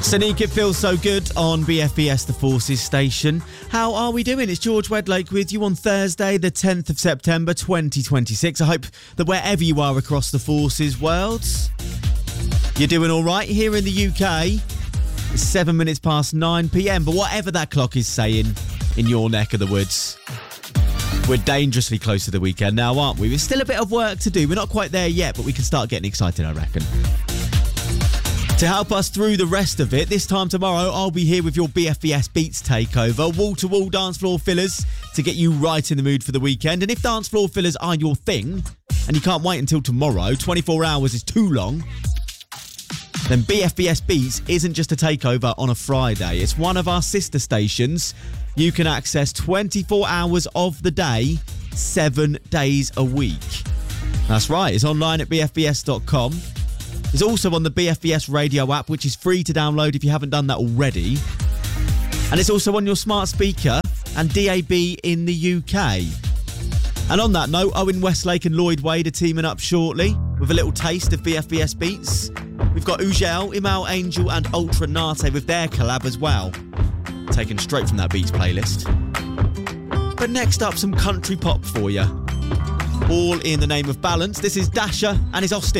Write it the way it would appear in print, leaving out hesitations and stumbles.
Sonique, it feels so good on BFBS, the Forces station. How are we doing? It's George Wedlake with you on Thursday, the 10th of September 2026. I hope that wherever you are across the Forces world, you're doing all right. Here in the UK, it's 7 minutes past 9 p.m. But whatever that clock is saying in your neck of the woods, we're dangerously close to the weekend now, aren't we? There's still a bit of work to do. We're not quite there yet, but we can start getting excited, I reckon. To help us through the rest of it, this time tomorrow, I'll be here with your BFBS Beats takeover. Wall-to-wall dance floor fillers to get you right in the mood for the weekend. And if dance floor fillers are your thing, and you can't wait until tomorrow, 24 hours is too long, then BFBS Beats isn't just a takeover on a Friday. It's one of our sister stations. You can access 24 hours of the day, 7 days a week. That's right, it's online at bfbs.com. It's also on the BFBS radio app, which is free to download if you haven't done that already. And it's also on your smart speaker and DAB in the UK. And on that note, Owen Westlake and Lloyd Wade are teaming up shortly with a little taste of BFBS Beats. We've got Ugel, Imal Angel and Ultra Nate with their collab as well, taken straight from that Beats playlist. But next up, some country pop for you. All in the name of balance. This is Dasher and his Austin.